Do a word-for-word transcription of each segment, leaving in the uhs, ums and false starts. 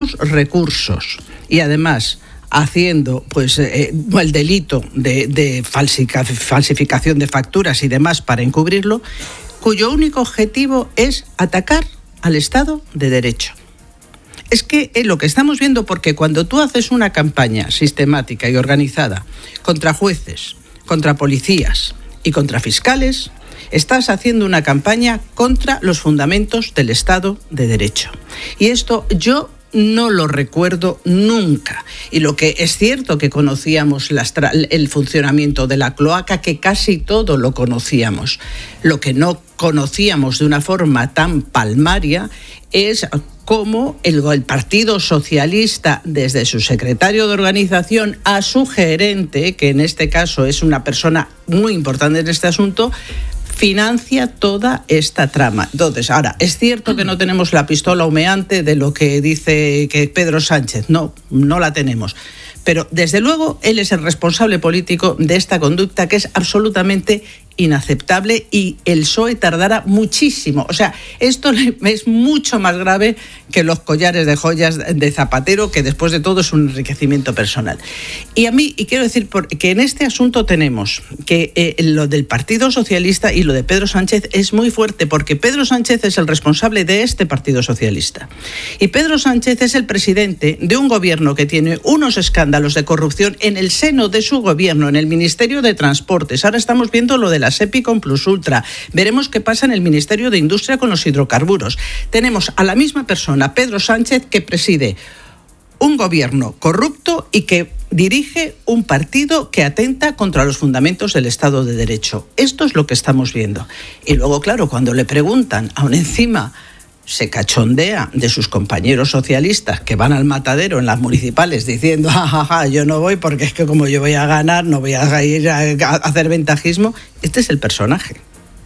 recursos y además haciendo pues eh, el delito de, de falsica, falsificación de facturas y demás para encubrirlo, cuyo único objetivo es atacar al Estado de Derecho. Es que es lo que estamos viendo, porque cuando tú haces una campaña sistemática y organizada contra jueces, contra policías y contra fiscales, estás haciendo una campaña contra los fundamentos del Estado de Derecho. Y esto yo no lo recuerdo nunca. Y lo que es cierto que conocíamos las tra- el funcionamiento de la cloaca, que casi todo lo conocíamos. Lo que no conocíamos de una forma tan palmaria es cómo el, el Partido Socialista, desde su secretario de organización a su gerente, que en este caso es una persona muy importante en este asunto, financia toda esta trama. Entonces, ahora, es cierto que no tenemos la pistola humeante de lo que dice que Pedro Sánchez. No, no la tenemos. Pero, desde luego, él es el responsable político de esta conducta, que es absolutamente inaceptable, y el P S O E tardará muchísimo. O sea, esto es mucho más grave que los collares de joyas de Zapatero, que después de todo es un enriquecimiento personal. Y a mí, y quiero decir que en este asunto tenemos que eh, lo del Partido Socialista y lo de Pedro Sánchez es muy fuerte, porque Pedro Sánchez es el responsable de este Partido Socialista. Y Pedro Sánchez es el presidente de un gobierno que tiene unos escándalos de corrupción en el seno de su gobierno, en el Ministerio de Transportes. Ahora estamos viendo lo de la SEPI con Plus Ultra. Veremos qué pasa en el Ministerio de Industria con los hidrocarburos. Tenemos a la misma persona, Pedro Sánchez, que preside un gobierno corrupto y que dirige un partido que atenta contra los fundamentos del Estado de Derecho. Esto es lo que estamos viendo. Y luego, claro, cuando le preguntan, aún encima se cachondea de sus compañeros socialistas que van al matadero en las municipales diciendo, jajaja, yo no voy porque es que como yo voy a ganar, no voy a ir a hacer ventajismo. Este es el personaje.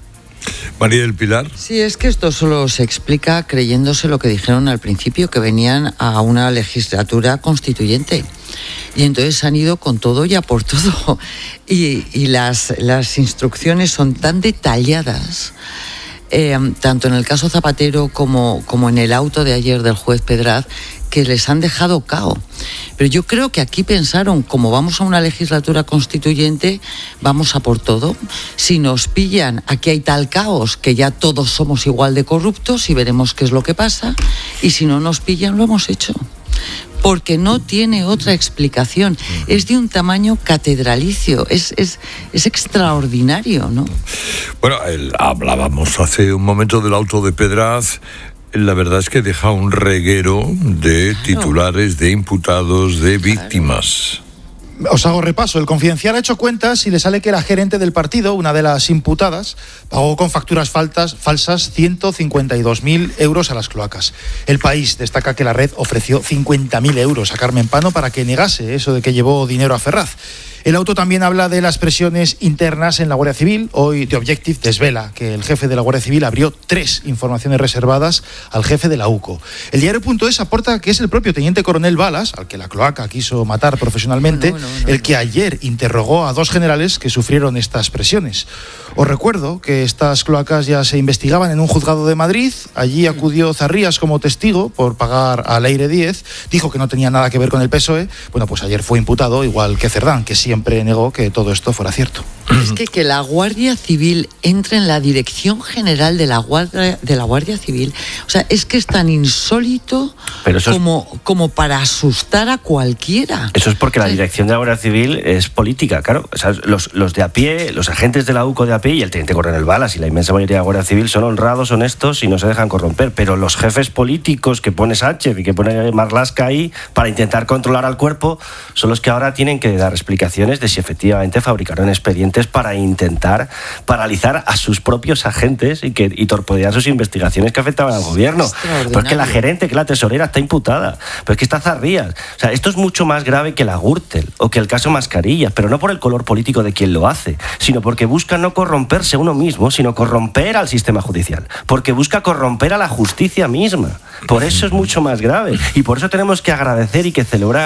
María del Pilar. Sí, es que esto solo se explica creyéndose lo que dijeron al principio, que venían a una legislatura constituyente. Y entonces han ido con todo y a por todo. Y, y las, las instrucciones son tan detalladas, eh, tanto en el caso Zapatero como, como en el auto de ayer del juez Pedraz, que les han dejado cao. Pero yo creo que aquí pensaron, como vamos a una legislatura constituyente, vamos a por todo. Si nos pillan, aquí hay tal caos que ya todos somos igual de corruptos y veremos qué es lo que pasa. Y si no nos pillan, lo hemos hecho. Porque no tiene otra explicación. Es de un tamaño catedralicio, es, es, es extraordinario, ¿no? Bueno, el, hablábamos hace un momento del auto de Pedraz. La verdad es que deja un reguero de titulares, de imputados, de víctimas. Os hago repaso. El Confidencial ha hecho cuentas y le sale que la gerente del partido, una de las imputadas, pagó con facturas faltas, falsas ciento cincuenta y dos mil euros a las cloacas. El País destaca que la red ofreció cincuenta mil euros a Carmen Pano para que negase eso de que llevó dinero a Ferraz. El auto también habla de las presiones internas en la Guardia Civil. Hoy The Objective desvela que el jefe de la Guardia Civil abrió tres informaciones reservadas al jefe de la UCO. El diario.es aporta que es el propio teniente coronel Balas, al que la cloaca quiso matar profesionalmente, bueno, bueno, no, el que ayer interrogó a dos generales que sufrieron estas presiones. Os recuerdo que estas cloacas ya se investigaban en un juzgado de Madrid. Allí acudió Zarrías como testigo por pagar a Leire Díez. Dijo que no tenía nada que ver con el P S O E. Bueno, pues ayer fue imputado, igual que Cerdán, que siempre negó que todo esto fuera cierto. Es que que la Guardia Civil entre en la Dirección General de la Guardia, de la Guardia Civil, o sea, es que es tan insólito como, es... como para asustar a cualquiera. Eso es porque la Dirección de la Guardia Civil es política, claro. O sea, los, los de a pie, los agentes de la UCO de a pie y el teniente coronel Balas y la inmensa mayoría de la Guardia Civil son honrados, honestos y no se dejan corromper. Pero los jefes políticos que pone Sánchez y que pone Marlaska ahí para intentar controlar al cuerpo son los que ahora tienen que dar explicaciones de si efectivamente fabricaron expedientes para intentar paralizar a sus propios agentes y, que, y torpedear sus investigaciones que afectaban al gobierno. Porque la gerente, que la tesorera, está imputada. Pero es que está Zarrías. O sea, esto es mucho más grave que la Gürtel o que el caso Mascarillas, pero no por el color político de quien lo hace, sino porque busca no corromperse uno mismo, sino corromper al sistema judicial. Porque busca corromper a la justicia misma. Por eso es mucho más grave. Y por eso tenemos que agradecer y que celebrar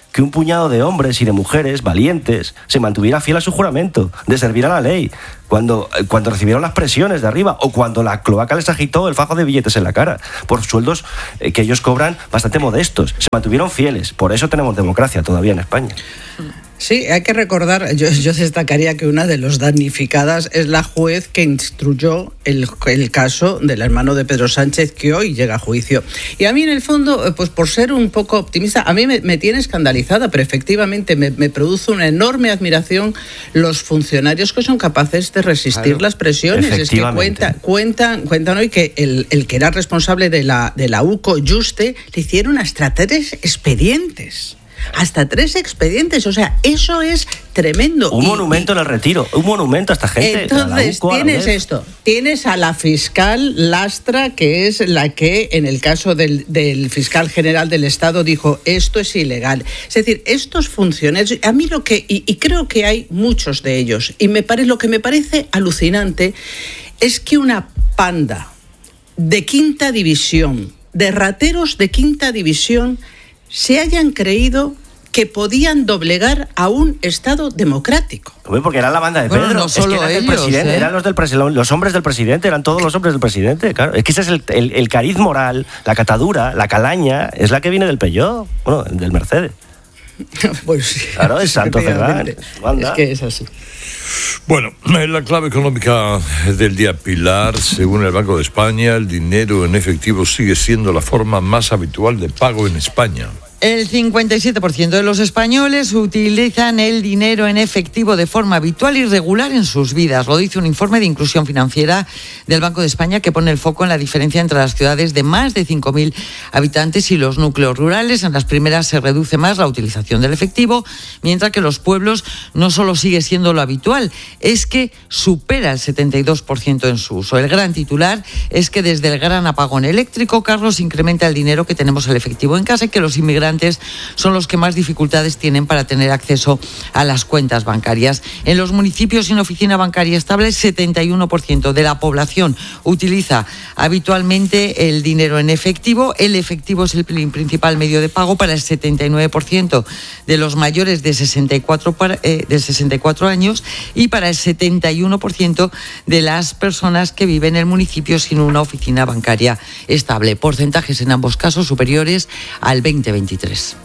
que un puñado de hombres y de mujeres valientes se mantuviera fiel a su juramento de servir a la ley cuando, cuando recibieron las presiones de arriba o cuando la cloaca les agitó el fajo de billetes en la cara por sueldos eh, que ellos cobran bastante modestos. Se mantuvieron fieles. Por eso tenemos democracia todavía en España. Sí, hay que recordar, yo, yo destacaría que una de los damnificadas es la juez que instruyó el, el caso del hermano de Pedro Sánchez, que hoy llega a juicio. Y a mí, en el fondo, pues por ser un poco optimista, a mí me, me tiene escandalizada, pero efectivamente me, me produce una enorme admiración los funcionarios que son capaces de resistir claro. las presiones. Es que cuenta, cuentan, cuentan hoy que el, el que era responsable de la, de la U C O, Juste, le hicieron hasta tres expedientes. Hasta tres expedientes, o sea, eso es tremendo. Un y, monumento y, en el Retiro, un monumento a esta gente. Entonces, a la U C O, tienes a esto, tienes a la fiscal Lastra, que es la que en el caso del, del fiscal general del Estado dijo, esto es ilegal. Es decir, estos funcionarios, a mí lo que, y, y creo que hay muchos de ellos, y me parece, lo que me parece alucinante es que una panda de quinta división, de rateros de quinta división, se hayan creído que podían doblegar a un Estado democrático. Porque era la banda de Pedro. Bueno, no solo es que eran, ellos, del presidente, ¿eh? eran los del presidente, los hombres del presidente, eran todos los hombres del presidente, claro. Es que ese es el, el, el cariz moral, la catadura, la calaña, es la que viene del Peugeot, bueno, del Mercedes. Pues sí. Claro, es Santo Ferran. Es que es así. Bueno, en la clave económica del día, Pilar, según el Banco de España, el dinero en efectivo sigue siendo la forma más habitual de pago en España. El cincuenta y siete por ciento de los españoles utilizan el dinero en efectivo de forma habitual y regular en sus vidas. Lo dice un informe de inclusión financiera del Banco de España que pone el foco en la diferencia entre las ciudades de más de cinco mil habitantes y los núcleos rurales. En las primeras se reduce más la utilización del efectivo, mientras que en los pueblos no solo sigue siendo lo habitual, es que supera el setenta y dos por ciento en su uso. El gran titular es que desde el gran apagón eléctrico, Carlos, incrementa el dinero que tenemos el efectivo en casa y que los inmigrantes son los que más dificultades tienen para tener acceso a las cuentas bancarias. En los municipios sin oficina bancaria estable, el setenta y uno por ciento de la población utiliza habitualmente el dinero en efectivo. El efectivo es el principal medio de pago para el setenta y nueve por ciento de los mayores de sesenta y cuatro, eh, de sesenta y cuatro años y para el setenta y uno por ciento de las personas que viven en el municipio sin una oficina bancaria estable. Porcentajes en ambos casos superiores al veinte veintitrés.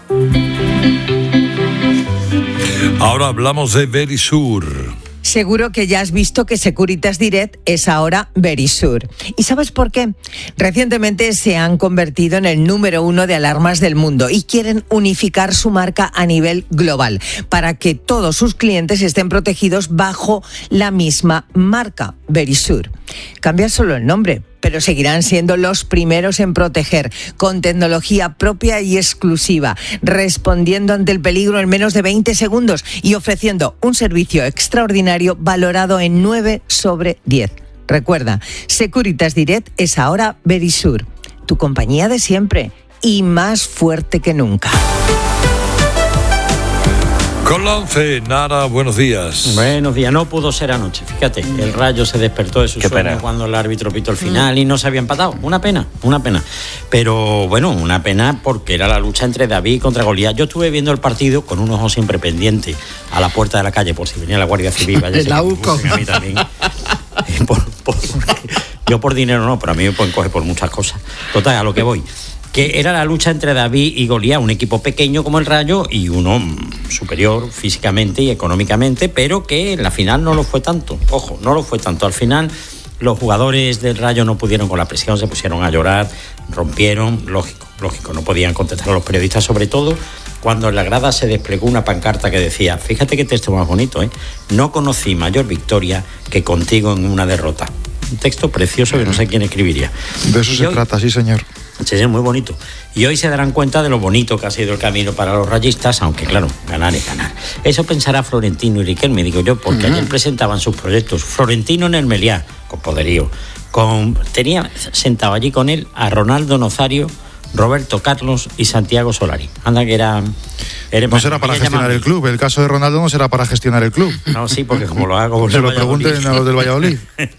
Ahora hablamos de Verisur. Seguro que ya has visto que Securitas Direct es ahora Verisur. ¿Y sabes por qué? Recientemente se han convertido en el número uno de alarmas del mundo y quieren unificar su marca a nivel global para que todos sus clientes estén protegidos bajo la misma marca, Verisur. Cambia solo el nombre, pero seguirán siendo los primeros en proteger, con tecnología propia y exclusiva, respondiendo ante el peligro en menos de veinte segundos y ofreciendo un servicio extraordinario valorado en nueve sobre diez. Recuerda, Securitas Direct es ahora Verisur, tu compañía de siempre y más fuerte que nunca. Con la once, Nara, buenos días. Buenos días, no pudo ser anoche, fíjate, el Rayo se despertó de su Qué sueño pena. cuando el árbitro pitó el final y no se había empatado, una pena, una pena, pero bueno, una pena porque era la lucha entre David contra Goliat. Yo estuve viendo el partido con un ojo siempre pendiente a la puerta de la calle por si venía la Guardia Civil, vaya La U C O. a mí también. por, por, yo por dinero no, pero a mí me pueden coger por muchas cosas. Total, a lo que voy. Que era la lucha entre David y Goliat, un equipo pequeño como el Rayo y uno superior físicamente y económicamente, pero que en la final no lo fue tanto. Ojo, no lo fue tanto. Al final los jugadores del Rayo no pudieron con la presión, se pusieron a llorar, rompieron, lógico, lógico, no podían contestar a los periodistas, sobre todo cuando en la grada se desplegó una pancarta que decía, fíjate qué texto más bonito, ¿eh? No conocí mayor victoria que contigo en una derrota. Un texto precioso que no sé quién escribiría. De eso y se hoy, trata, sí, señor. Sí, sí, muy bonito. Y hoy se darán cuenta de lo bonito que ha sido el camino para los rayistas, aunque claro, ganar es ganar. Eso pensará Florentino y Riquelme, digo yo, porque uh-huh. ayer presentaban sus proyectos. Florentino en el Meliá, con poderío. Con, tenía sentado allí con él a Ronaldo Nazario, Roberto Carlos y Santiago Solari. Anda que era... era no será para gestionar llaman... el club. El caso de Ronaldo no será para gestionar el club. No, sí, porque como lo hago... Se lo pregunten a los del Valladolid.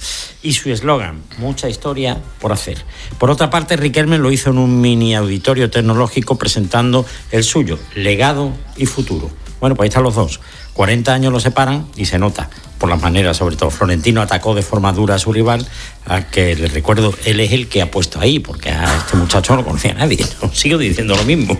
Y su eslogan, mucha historia por hacer. Por otra parte, Riquelme lo hizo en un mini auditorio tecnológico presentando el suyo, legado y futuro. Bueno, pues ahí están los dos. cuarenta años los separan y se nota por las maneras, sobre todo. Florentino atacó de forma dura a su rival, a que les recuerdo, él es el que ha puesto ahí, porque a este muchacho no lo conocía nadie. No, sigo diciendo lo mismo.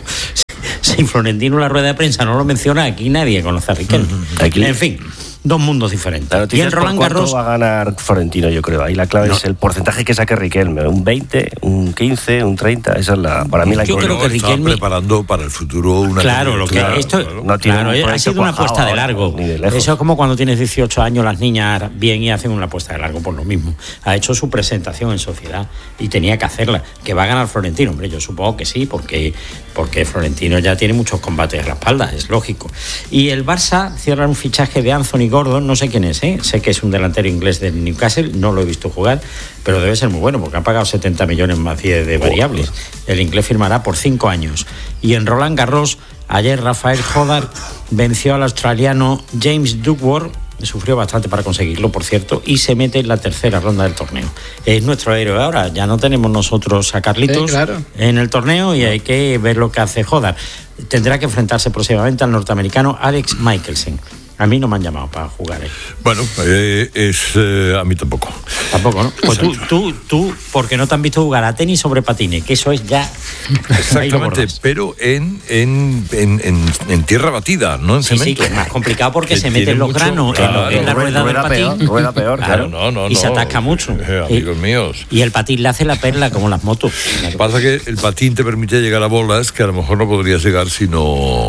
Si Florentino en la rueda de prensa no lo menciona, aquí nadie conoce a Riquelme. Aquí. En fin, dos mundos diferentes. Y en Roland Garros va a ganar Florentino, yo creo. Ahí la clave no. es el porcentaje que saque Riquelme. Un veinte, un quince, un treinta. Esa es la, para mí la yo creo que Riquelme preparando para el futuro una. Claro, lo que claro, esto claro, no tiene claro, ha sido una apuesta de largo. De Eso es como cuando tienes dieciocho años las niñas bien y hacen una apuesta de largo por lo mismo. Ha hecho su presentación en sociedad y tenía que hacerla. Que va a ganar Florentino, hombre, yo supongo que sí, porque porque Florentino ya tiene muchos combates a la espalda, es lógico. Y el Barça cierra un fichaje de Anthony Gordon, no sé quién es, ¿eh? Sé que es un delantero inglés del Newcastle, no lo he visto jugar, pero debe ser muy bueno porque ha pagado setenta millones más de, de variables. El inglés firmará por cinco años. Y en Roland Garros, ayer Rafael Jodar venció al australiano James Duckworth, sufrió bastante para conseguirlo, por cierto, y se mete en la tercera ronda del torneo. Es nuestro héroe ahora, ya no tenemos nosotros a Carlitos eh, claro. en el torneo y hay que ver lo que hace Jodar. Tendrá que enfrentarse próximamente al norteamericano Alex Michelsen. A mí no me han llamado para jugar ahí. Bueno, eh, es eh, a mí tampoco. Tampoco, ¿no? Pues tú, tú, tú, porque no te han visto jugar a tenis sobre patines, que eso es ya... Exactamente, pero en, en, en, en, en tierra batida, no en sí, cemento. Sí, que es más complicado porque que se meten los mucho, granos claro, en, en la rueda, rueda del patín. Peor, rueda peor, claro. No, no, y no, se atasca mucho. Eh, amigos míos. Y el patín le hace la perla como las motos. Lo que pasa es que el patín te permite llegar a bolas que a lo mejor no podrías llegar si no...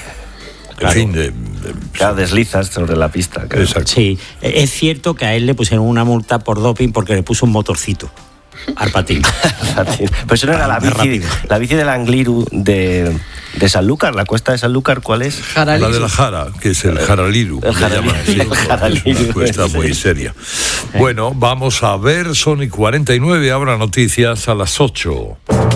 Claro. En fin, de, de, claro, deslizas sobre la pista. Claro. Exacto. Sí, es cierto que a él le pusieron una multa por doping porque le puso un motorcito al patín. Pero eso no era la bici, la bici del Angliru de, de Sanlúcar, la cuesta de Sanlúcar, ¿cuál es? Jaraliru. La de la Jara, que es el Jaraliru. El Jaraliru. Así, el Jaraliru. Una cuesta muy seria. Bueno, vamos a ver, son y cuarenta y nueve, ahora noticias a las ocho.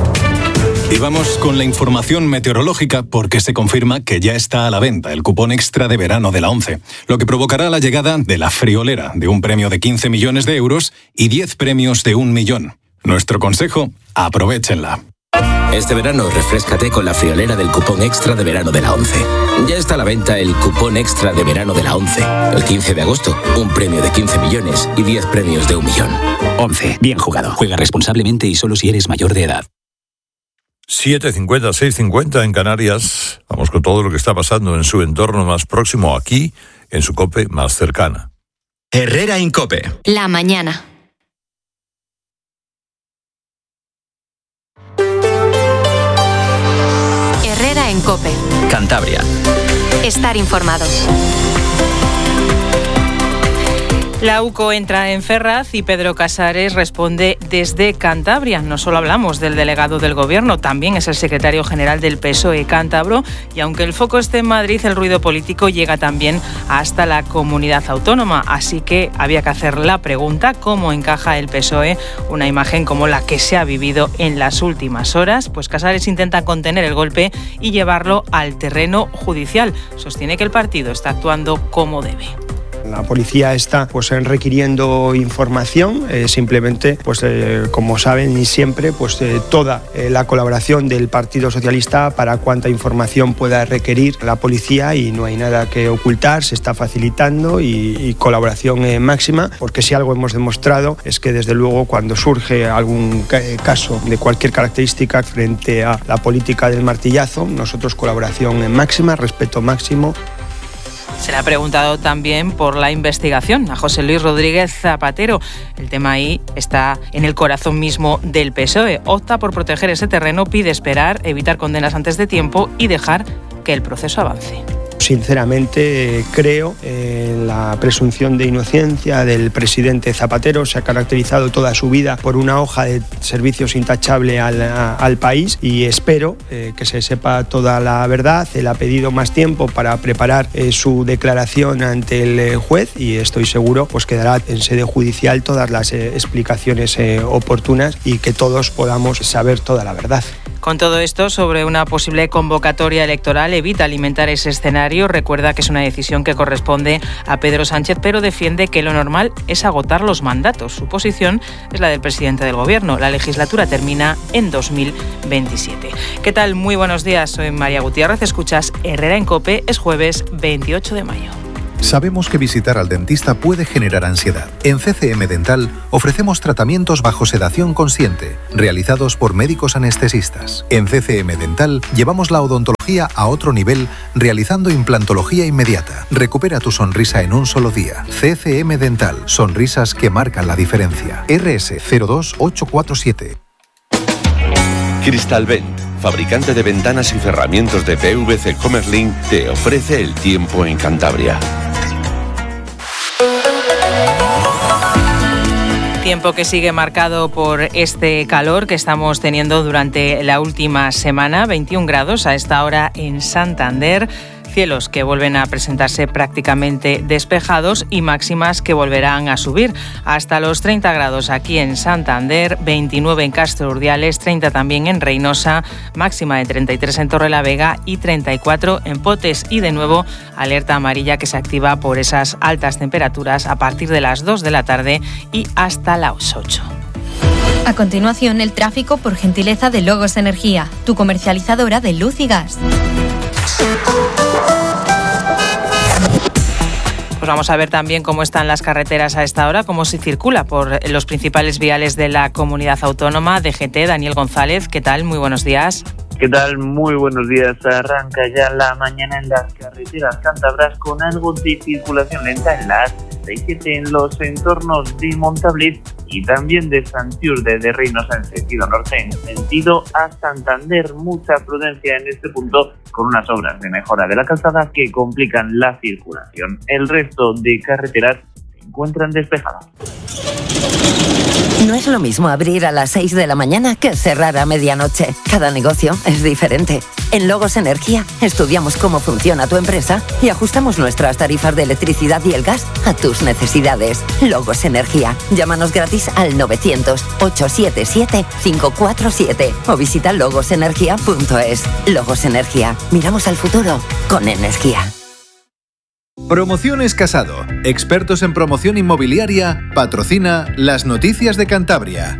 Y vamos con la información meteorológica porque se confirma que ya está a la venta el cupón extra de verano de la ONCE, lo que provocará la llegada de la friolera de un premio de quince millones de euros y diez premios de un millón. Nuestro consejo, aprovéchenla. Este verano refréscate con la friolera del cupón extra de verano de la ONCE. Ya está a la venta el cupón extra de verano de la ONCE. El quince de agosto, un premio de quince millones y diez premios de un millón. ONCE, bien jugado. Juega responsablemente y solo si eres mayor de edad. siete cincuenta, seis cincuenta en Canarias. Vamos con todo lo que está pasando en su entorno más próximo, aquí, en su COPE más cercana. Herrera en COPE. La mañana. Herrera en COPE. Cantabria. Estar informado. La UCO entra en Ferraz y Pedro Casares responde desde Cantabria. No solo hablamos del delegado del Gobierno, también es el secretario general del P S O E cántabro, y aunque el foco esté en Madrid, el ruido político llega también hasta la comunidad autónoma. Así que había que hacer la pregunta: ¿cómo encaja el P S O E una imagen como la que se ha vivido en las últimas horas? Pues Casares intenta contener el golpe y llevarlo al terreno judicial. Sostiene que el partido está actuando como debe. La policía está pues requiriendo información, eh, simplemente, pues eh, como saben y siempre, pues eh, toda eh, la colaboración del Partido Socialista para cuanta información pueda requerir la policía, y no hay nada que ocultar, se está facilitando y, y colaboración eh, máxima, porque si algo hemos demostrado es que desde luego cuando surge algún ca- caso de cualquier característica frente a la política del martillazo, nosotros colaboración eh, máxima, respeto máximo. Se le ha preguntado también por la investigación a José Luis Rodríguez Zapatero. El tema ahí está en el corazón mismo del P S O E. Opta por proteger ese terreno, pide esperar, evitar condenas antes de tiempo y dejar que el proceso avance. Sinceramente, eh, creo en la presunción de inocencia del presidente Zapatero. Se ha caracterizado toda su vida por una hoja de servicios intachable al, a, al país, y espero eh, que se sepa toda la verdad. Él ha pedido más tiempo para preparar eh, su declaración ante el eh, juez, y estoy seguro pues que dará en sede judicial todas las eh, explicaciones eh, oportunas y que todos podamos saber toda la verdad. Con todo esto, sobre una posible convocatoria electoral, evita alimentar ese escenario. Recuerda que es una decisión que corresponde a Pedro Sánchez, pero defiende que lo normal es agotar los mandatos. Su posición es la del presidente del Gobierno. La legislatura termina en dos mil veintisiete. ¿Qué tal? Muy buenos días. Soy María Gutiérrez. Escuchas Herrera en COPE. Es jueves veintiocho de mayo. Sabemos que visitar al dentista puede generar ansiedad. En C C M Dental ofrecemos tratamientos bajo sedación consciente, realizados por médicos anestesistas. En C C M Dental llevamos la odontología a otro nivel, realizando implantología inmediata. Recupera tu sonrisa en un solo día. C C M Dental, sonrisas que marcan la diferencia. R S cero dos ocho cuatro siete. Crystalvent, fabricante de ventanas y cerramientos de P V C Comerlin, te ofrece el tiempo en Cantabria. Tiempo que sigue marcado por este calor que estamos teniendo durante la última semana, veintiún grados a esta hora en Santander. Cielos que vuelven a presentarse prácticamente despejados y máximas que volverán a subir hasta los treinta grados aquí en Santander, veintinueve en Castro Urdiales, treinta también en Reynosa, máxima de treinta y tres en Torrelavega y treinta y cuatro en Potes. Y de nuevo alerta amarilla que se activa por esas altas temperaturas a partir de las dos de la tarde y hasta las ocho. A continuación, el tráfico por gentileza de Logos Energía, tu comercializadora de luz y gas. Pues vamos a ver también cómo están las carreteras a esta hora, cómo se circula por los principales viales de la comunidad autónoma. D G T, Daniel González, ¿qué tal? Muy buenos días. ¿Qué tal? Muy buenos días. Arranca ya la mañana en las carreteras cántabras con algo de circulación lenta en las sesenta y siete en los entornos de Montablid y también de Santiurde de Reynosa en sentido norte, en sentido a Santander. Mucha prudencia en este punto con unas obras de mejora de la calzada que complican la circulación. El resto de carreteras se encuentran despejadas. No es lo mismo abrir a las seis de la mañana que cerrar a medianoche. Cada negocio es diferente. En Logos Energía estudiamos cómo funciona tu empresa y ajustamos nuestras tarifas de electricidad y el gas a tus necesidades. Logos Energía. Llámanos gratis al novecientos, ochocientos setenta y siete, cinco cuatro siete o visita logos energía punto es. Logos Energía. Miramos al futuro con energía. Promociones Casado, expertos en promoción inmobiliaria, patrocina las noticias de Cantabria.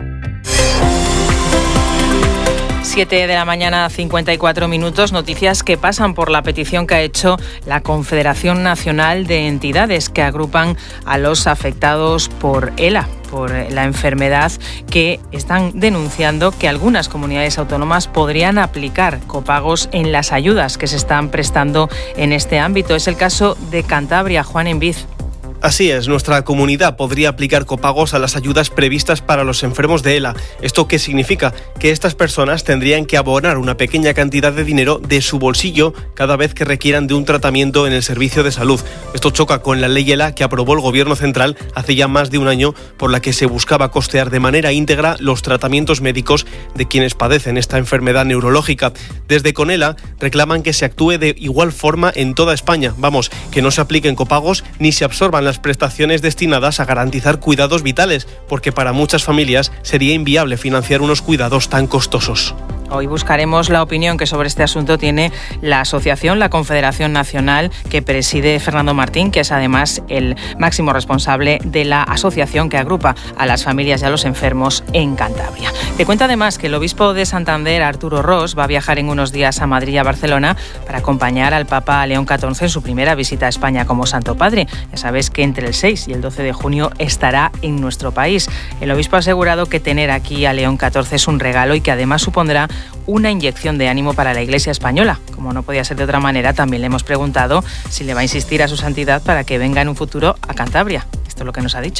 siete de la mañana, cincuenta y cuatro minutos, noticias que pasan por la petición que ha hecho la Confederación Nacional de Entidades que agrupan a los afectados por ELA, por la enfermedad, que están denunciando que algunas comunidades autónomas podrían aplicar copagos en las ayudas que se están prestando en este ámbito. Es el caso de Cantabria. Juan Enviz. Así es, nuestra comunidad podría aplicar copagos a las ayudas previstas para los enfermos de ELA. ¿Esto qué significa? Que estas personas tendrían que abonar una pequeña cantidad de dinero de su bolsillo cada vez que requieran de un tratamiento en el servicio de salud. Esto choca con la ley ELA que aprobó el Gobierno central hace ya más de un año, por la que se buscaba costear de manera íntegra los tratamientos médicos de quienes padecen esta enfermedad neurológica. Desde CONELA reclaman que se actúe de igual forma en toda España. Vamos, que no se apliquen copagos ni se absorban las prestaciones destinadas a garantizar cuidados vitales, porque para muchas familias sería inviable financiar unos cuidados tan costosos. Hoy buscaremos la opinión que sobre este asunto tiene la asociación, la Confederación Nacional, que preside Fernando Martín, que es además el máximo responsable de la asociación que agrupa a las familias y a los enfermos en Cantabria. Te cuento además que el obispo de Santander, Arturo Ros, va a viajar en unos días a Madrid y a Barcelona para acompañar al Papa León catorce en su primera visita a España como Santo Padre. Ya sabes que entre el seis y el doce de junio estará en nuestro país. El obispo ha asegurado que tener aquí a León catorce es un regalo y que además supondrá una inyección de ánimo para la Iglesia española. Como no podía ser de otra manera, también le hemos preguntado si le va a insistir a su santidad para que venga en un futuro a Cantabria. Esto es lo que nos ha dicho.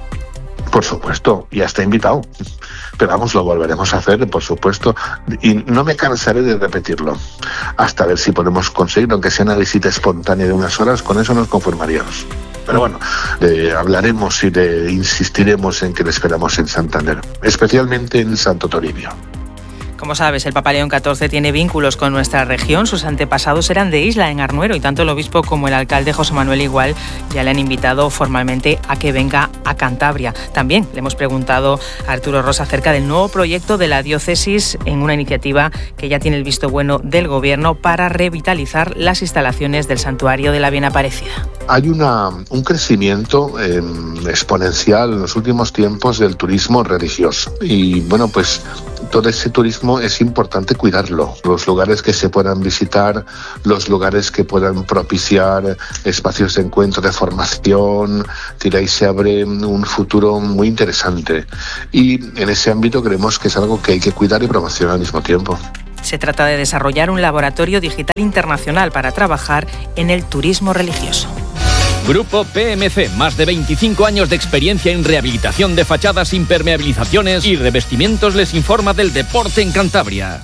Por supuesto, ya está invitado. Pero vamos, lo volveremos a hacer, por supuesto. Y no me cansaré de repetirlo. Hasta ver si podemos conseguir, aunque sea una visita espontánea de unas horas, con eso nos conformaríamos. Pero bueno, eh, hablaremos y le insistiremos en que le esperamos en Santander, especialmente en Santo Toribio. Como sabes, el Papa León catorce tiene vínculos con nuestra región. Sus antepasados eran de Isla, en Arnuero, y tanto el obispo como el alcalde José Manuel Igual ya le han invitado formalmente a que venga a Cantabria. También le hemos preguntado a Arturo Rosa acerca del nuevo proyecto de la diócesis en una iniciativa que ya tiene el visto bueno del gobierno para revitalizar las instalaciones del santuario de la Bien Aparecida. Hay una, un crecimiento eh, exponencial en los últimos tiempos del turismo religioso y bueno, pues todo ese turismo es importante cuidarlo. Los lugares que se puedan visitar, los lugares que puedan propiciar espacios de encuentro, de formación, ahí se abre un futuro muy interesante y en ese ámbito creemos que es algo que hay que cuidar y promocionar al mismo tiempo. Se trata de desarrollar un laboratorio digital internacional para trabajar en el turismo religioso. Grupo P M C, más de veinticinco años de experiencia en rehabilitación de fachadas, impermeabilizaciones y revestimientos, les informa del deporte en Cantabria.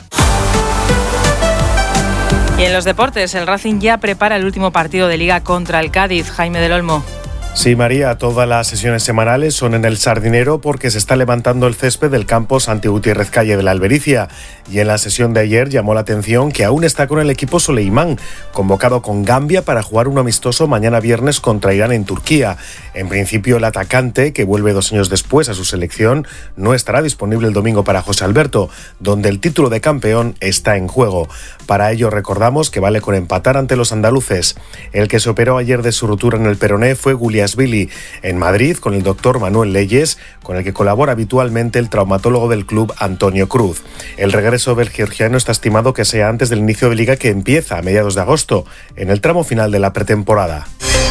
Y en los deportes, el Racing ya prepara el último partido de Liga contra el Cádiz. Jaime del Olmo. Sí, María, todas las sesiones semanales son en el Sardinero porque se está levantando el césped del campo Santi Gutiérrez Calle de la Albericia. Y en la sesión de ayer llamó la atención que aún está con el equipo Soleimán, convocado con Gambia para jugar un amistoso mañana viernes contra Irán en Turquía. En principio, el atacante, que vuelve dos años después a su selección, no estará disponible el domingo para José Alberto, donde el título de campeón está en juego. Para ello, recordamos que vale con empatar ante los andaluces. El que se operó ayer de su rotura en el peroné fue Guliasvili, en Madrid, con el doctor Manuel Leyes, con el que colabora habitualmente el traumatólogo del club Antonio Cruz. El regreso del georgiano está estimado que sea antes del inicio de liga, que empieza a mediados de agosto, en el tramo final de la pretemporada.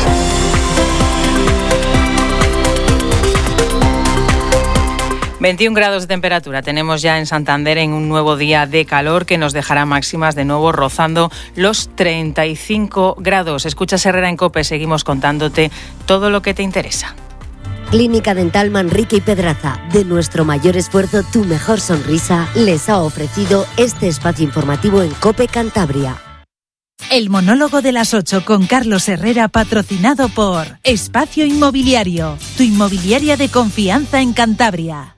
veintiún grados de temperatura tenemos ya en Santander en un nuevo día de calor que nos dejará máximas de nuevo rozando los treinta y cinco grados. Escuchas Herrera en COPE, seguimos contándote todo lo que te interesa. Clínica Dental Manrique y Pedraza, de nuestro mayor esfuerzo, tu mejor sonrisa, les ha ofrecido este espacio informativo en COPE Cantabria. El monólogo de las ocho con Carlos Herrera, patrocinado por Espacio Inmobiliario, tu inmobiliaria de confianza en Cantabria.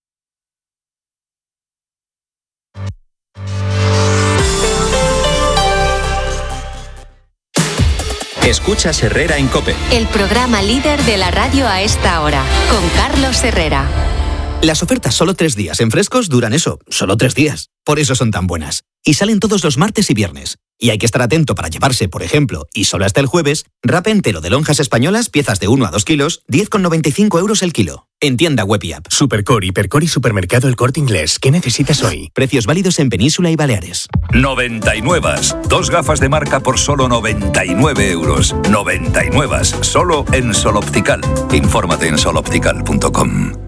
Escuchas Herrera en COPE. El programa líder de la radio a esta hora, con Carlos Herrera. Las ofertas solo tres días en Frescos duran eso, solo tres días. Por eso son tan buenas. Y salen todos los martes y viernes. Y hay que estar atento para llevarse, por ejemplo, y solo hasta el jueves, wrap entero de lonjas españolas, piezas de uno a dos kilos, diez con noventa y cinco euros el kilo. En tienda web y app. Supercore, Hipercore y Supermercado El Corte Inglés. ¿Qué necesitas hoy? Precios válidos en Península y Baleares. noventa y nueve. Dos gafas de marca por solo noventa y nueve euros. noventa y nueve. Solo en Sol Optical. Infórmate en sol optical punto com.